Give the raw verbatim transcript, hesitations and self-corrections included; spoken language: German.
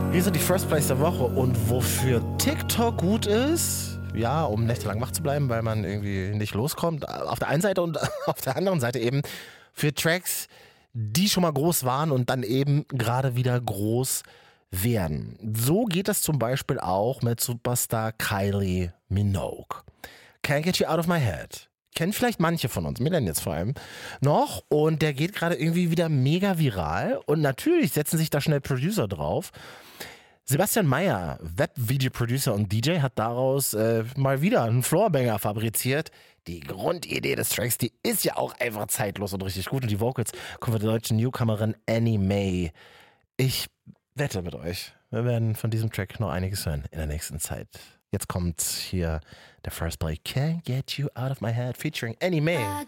Hier sind die First Place der Woche und wofür TikTok gut ist, ja, um nächtelang wach zu bleiben, weil man irgendwie nicht loskommt, auf der einen Seite und auf der anderen Seite eben für Tracks, die schon mal groß waren und dann eben gerade wieder groß werden. So geht das zum Beispiel auch mit Superstar Kylie Minogue. Can't Get You Out of My Head. Kennen vielleicht manche von uns, Millennials vor allem, noch. Und der geht gerade irgendwie wieder mega viral. Und natürlich setzen sich da schnell Producer drauf. Sebastian Mayer, Web-Video-Producer und D J, hat daraus äh, mal wieder einen Floorbanger fabriziert. Die Grundidee des Tracks, die ist ja auch einfach zeitlos und richtig gut. Und die Vocals kommen von der deutschen Newcomerin Annie May. Ich wette mit euch, wir werden von diesem Track noch einiges hören in der nächsten Zeit. Jetzt kommt hier der First Play, Can't Get You Out of My Head, featuring Annie May.